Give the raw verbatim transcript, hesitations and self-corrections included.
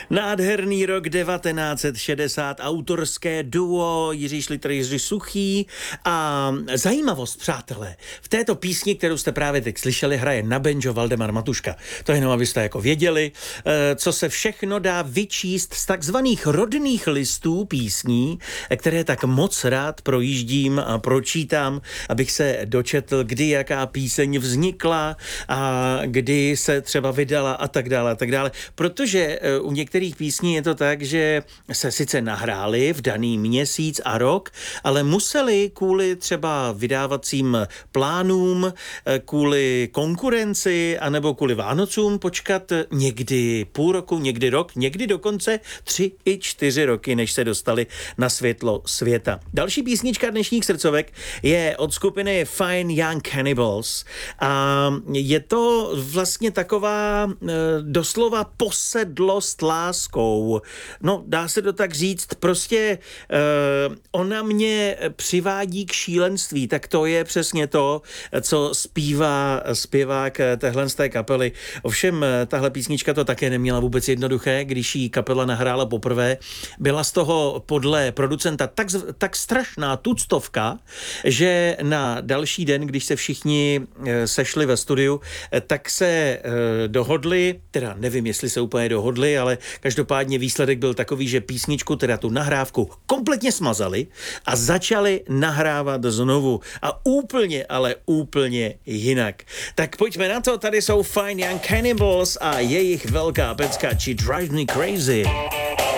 Nádherný rok devatenáct set šedesát, autorské duo Jiří Šlitr, Jiří Suchý a zajímavost, přátelé, v této písni, kterou jste právě teď slyšeli, hraje na banjo Valdemar Matuška. To jenom, abyste jako věděli, co se všechno dá vyčíst z takzvaných rodných listů písní, které tak moc rád projíždím a pročítám, abych se dočetl, kdy jaká píseň vznikla a kdy se třeba vydala a tak dále a tak dále. Protože u některých písní je to tak, že se sice nahrály v daný měsíc a rok, ale museli kvůli třeba vydávacím plánům, kvůli konkurenci anebo kvůli Vánocům počkat někdy půl roku, někdy rok, někdy dokonce tři i čtyři roky, než se dostali na světlo světa. Další písnička dnešních srdcovek je od skupiny Fine Young Cannibals a je to vlastně taková e, doslova posedlost láskou. No, dá se to tak říct, prostě e, ona mě přivádí k šílenství, tak to je přesně to, co zpívá zpěvák téhle z té kapely. Ovšem, tahle písnička to také neměla vůbec jednoduché, když jí kapela nahrála poprvé. Byla z toho podle producenta tak, tak strašná tuctovka, že na další den, když se všichni sešli ve studiu, tak se dohodli, teda nevím, jestli se úplně dohodli, ale každopádně výsledek byl takový, že písničku, teda tu nahrávku, kompletně smazali a začali nahrávat znovu. A úplně, ale úplně jinak. Tak pojďme na to, tady jsou Fine Young Cannibals a jejich velká pecka She Drives Me Crazy.